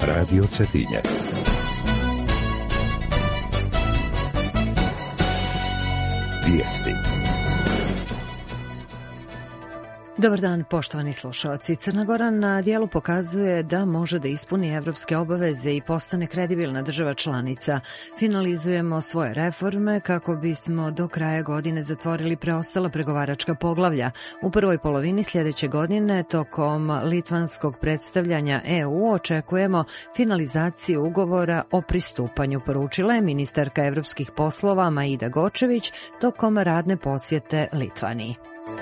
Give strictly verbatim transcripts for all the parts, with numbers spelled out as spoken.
Radio Cetinje. Vijesti. Dobar dan, poštovani slušalci. Crna Gora na dijelu pokazuje da može da ispuni evropske obaveze i postane kredibilna država članica. Finalizujemo svoje reforme kako bismo do kraja godine zatvorili preostala pregovaračka poglavlja. U prvoj polovini sljedeće godine, tokom litvanskog predstavljanja E U, očekujemo finalizaciju ugovora o pristupanju, poručila je ministarka evropskih poslova Maida Gočević tokom radne posjete Litvaniji.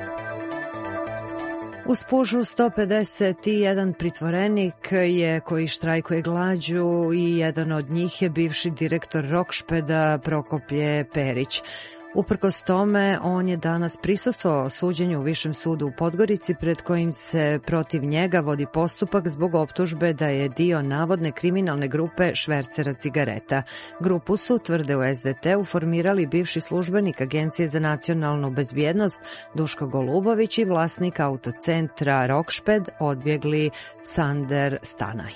U Spužu sto pedeset jedan pritvorenik je koji štrajkuje glađu i jedan od njih je bivši direktor Rokšpeda Prokopje Perić. Uprkos tome, on je danas prisustvovao suđenju u Višem sudu u Podgorici, pred kojim se protiv njega vodi postupak zbog optužbe da je dio navodne kriminalne grupe švercera cigareta. Grupu su, tvrde u S D T-u, formirali bivši službenik Agencije za nacionalnu bezbjednost Duško Golubović i vlasnik autocentra Rokšped, odbjegli Sander Stanaj.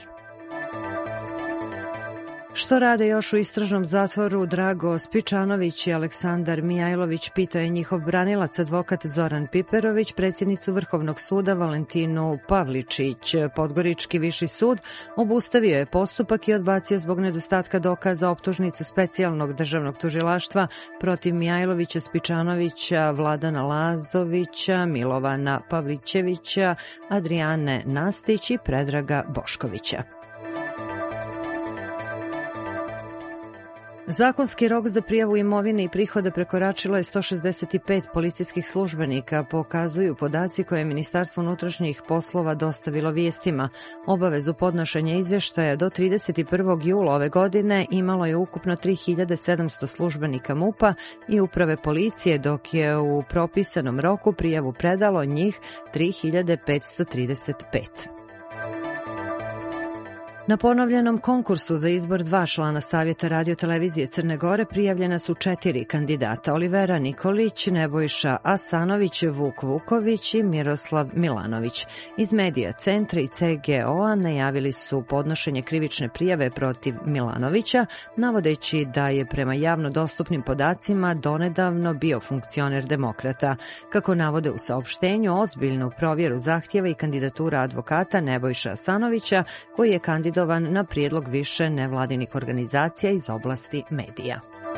Što rade još u istražnom zatvoru Drago Spičanović i Aleksandar Mijajlović, pitao je njihov branilac, advokat Zoran Piperović, predsjednicu Vrhovnog suda Valentinu Pavličić. Podgorički viši sud obustavio je postupak i odbacio zbog nedostatka dokaza optužnicu specijalnog državnog tužilaštva protiv Mijajlovića, Spičanovića, Vladana Lazovića, Milovana Pavlićevića, Adrijane Nastić i Predraga Boškovića. Zakonski rok za prijavu imovine i prihoda prekoračilo je sto šezdeset pet policijskih službenika, pokazuju podaci koje je Ministarstvo unutrašnjih poslova dostavilo vijestima. Obavezu podnošenja izvještaja do trideset prvog jula ove godine imalo je ukupno tri hiljade sedamsto službenika M U P-a i uprave policije, dok je u propisanom roku prijavu predalo njih tri hiljade petsto trideset pet. Na ponovljenom konkursu za izbor dva člana Savjeta radiotelevizije Crne Gore prijavljena su četiri kandidata: Olivera Nikolić, Nebojša Asanović, Vuk Vuković i Miroslav Milanović. Iz Medija centra i C G O-a najavili su podnošenje krivične prijave protiv Milanovića, navodeći da je prema javno dostupnim podacima donedavno bio funkcioner Demokrata. Kako navode u saopštenju, ozbiljnu provjeru zahtjeva i kandidatura advokata Nebojša Asanovića, koji je kandidat na prijedlog više nevladinih organizacija iz oblasti medija.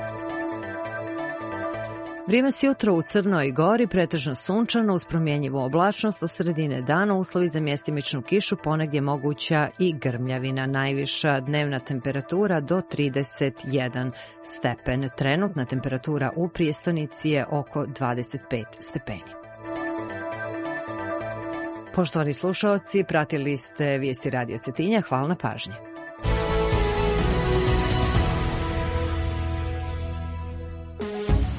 Vrijeme s jutra u Crnoj Gori pretežno sunčano uz promjenjivu oblačnost, od sredine dana uslovi za mjestimičnu kišu, ponegdje moguća i grmljavina. Najviša dnevna temperatura do trideset jedan stepen. Trenutna temperatura u prijestonici je oko dvadeset pet stepeni. Poštovani slušalci, pratili ste vijesti Radio Cetinja. Hvala na pažnji.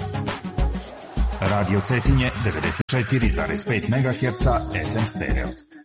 Radio Cetinje devedeset četiri zarez pet megaherca F M stereo.